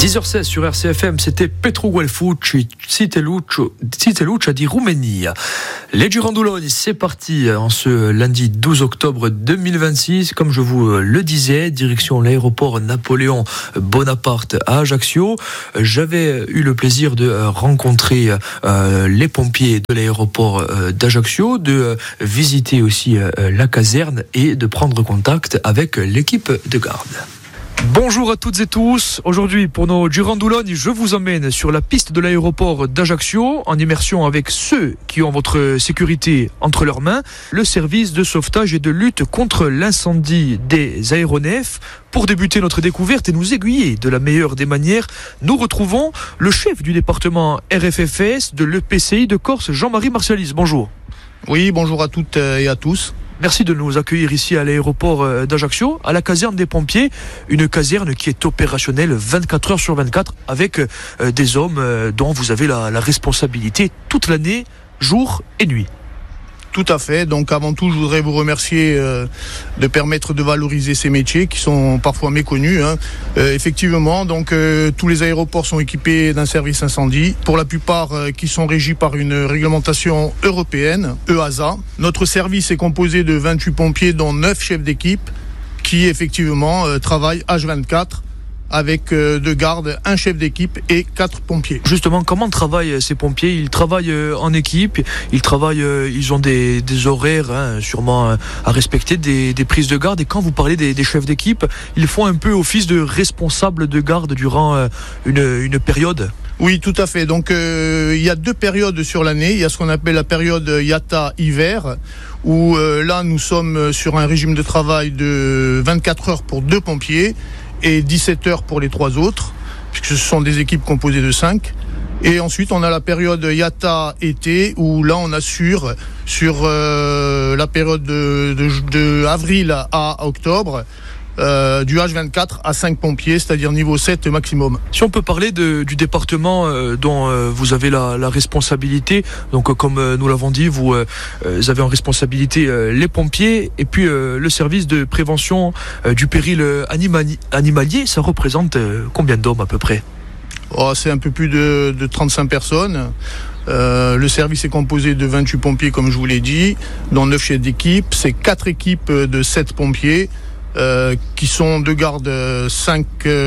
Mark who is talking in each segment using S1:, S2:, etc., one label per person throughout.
S1: 10h16 sur RCFM, c'était Petru Guelfucci, Citeluccia di Rumenia. Les Durandoulogne, c'est parti en ce lundi 12 octobre 2026. Comme je vous le disais, direction l'aéroport Napoléon Bonaparte à Ajaccio. J'avais eu le plaisir de rencontrer les pompiers de l'aéroport d'Ajaccio, de visiter aussi la caserne et de prendre contact avec l'équipe de garde. Bonjour à toutes et tous. Aujourd'hui, pour nos Durandoulogne, je vous emmène sur la piste de l'aéroport d'Ajaccio en immersion avec ceux qui ont votre sécurité entre leurs mains, le service de sauvetage et de lutte contre l'incendie des aéronefs. Pour débuter notre découverte et nous aiguiller de la meilleure des manières, nous retrouvons le chef du département RFFS de l'EPCI de Corse, Jean-Marie Martialis. Bonjour.
S2: Oui, bonjour à toutes et à tous.
S1: Merci de nous accueillir ici à l'aéroport d'Ajaccio, à la caserne des pompiers, une caserne qui est opérationnelle 24 heures sur 24 avec des hommes dont vous avez la responsabilité toute l'année, jour et nuit.
S2: Tout à fait. Donc avant tout, je voudrais vous remercier de permettre de valoriser ces métiers qui sont parfois méconnus. Effectivement, donc tous les aéroports sont équipés d'un service incendie, pour la plupart qui sont régis par une réglementation européenne, EASA. Notre service est composé de 28 pompiers, dont 9 chefs d'équipe, qui effectivement travaillent H24. Avec deux gardes, un chef d'équipe et 4 pompiers.
S1: Justement, comment travaillent ces pompiers ? Ils travaillent en équipe, ils ont des horaires sûrement à respecter, des prises de garde. Et quand vous parlez des chefs d'équipe, ils font un peu office de responsable de garde durant une période ?
S2: Oui, tout à fait. Donc il y a 2 périodes sur l'année. Il y a ce qu'on appelle la période IATA hiver, où là nous sommes sur un régime de travail de 24 heures pour 2 pompiers et 17 heures pour les 3 autres, puisque ce sont des équipes composées de 5. Et ensuite, on a la période IATA été, où là, on assure sur la période de avril à octobre, du H24 à 5 pompiers, c'est-à-dire niveau 7 maximum.
S1: Si on peut parler du département dont vous avez la responsabilité, donc comme nous l'avons dit, vous avez en responsabilité les pompiers et puis le service de prévention du péril animalier, ça représente combien d'hommes à peu près ?
S2: C'est un peu plus de 35 personnes. Le service est composé de 28 pompiers, comme je vous l'ai dit, dont 9 chefs d'équipe. C'est 4 équipes de 7 pompiers. Qui sont de garde 5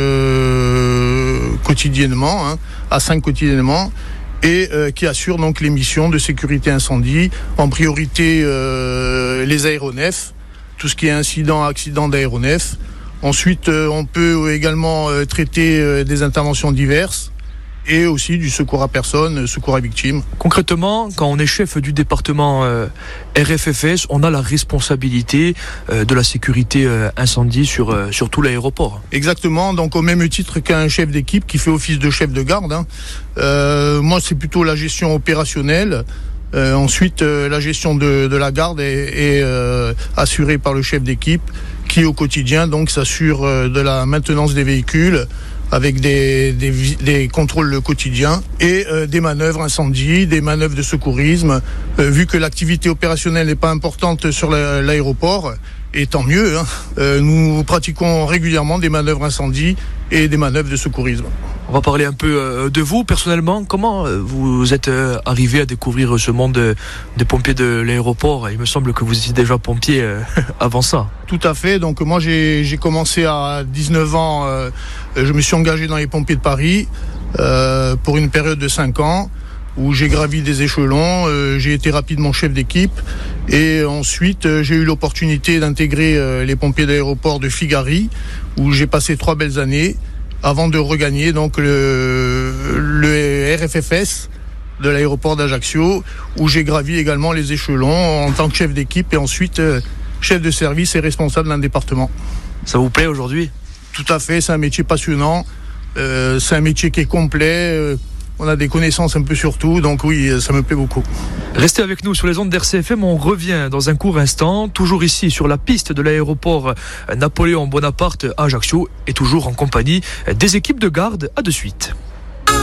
S2: quotidiennement, à 5 quotidiennement, et qui assurent donc les missions de sécurité incendie, en priorité les aéronefs, tout ce qui est accident d'aéronefs. Ensuite, on peut également traiter des interventions diverses, et aussi du secours à personne, secours à victimes.
S1: Concrètement, quand on est chef du département RFFS, on a la responsabilité de la sécurité incendie sur tout l'aéroport.
S2: Exactement, donc au même titre qu'un chef d'équipe qui fait office de chef de garde. Moi, c'est plutôt la gestion opérationnelle. Ensuite, la gestion de la garde est assurée par le chef d'équipe qui, au quotidien, donc s'assure de la maintenance des véhicules, avec des contrôles quotidiens et des manœuvres incendie, des manœuvres de secourisme. Vu que l'activité opérationnelle n'est pas importante sur l'aéroport, et tant mieux, nous pratiquons régulièrement des manœuvres incendie et des manœuvres de secourisme.
S1: On va parler un peu de vous personnellement. Comment vous êtes arrivé à découvrir ce monde des pompiers de l'aéroport ? Il me semble que vous étiez déjà pompier avant ça.
S2: Tout à fait. Donc moi j'ai commencé à 19 ans. Je me suis engagé dans les pompiers de Paris pour une période de 5 ans où j'ai gravi des échelons. J'ai été rapidement chef d'équipe et ensuite j'ai eu l'opportunité d'intégrer les pompiers d'aéroport de Figari où j'ai passé 3 belles années, avant de regagner donc le RFFS de l'aéroport d'Ajaccio, où j'ai gravi également les échelons en tant que chef d'équipe et ensuite chef de service et responsable d'un département.
S1: Ça vous plaît aujourd'hui ?
S2: Tout à fait, c'est un métier passionnant, c'est un métier qui est complet, on a des connaissances un peu sur tout, donc oui, ça me plaît beaucoup.
S1: Restez avec nous sur les ondes d'RCFM, on revient dans un court instant, toujours ici sur la piste de l'aéroport Napoléon Bonaparte à Ajaccio et toujours en compagnie des équipes de garde. À de suite.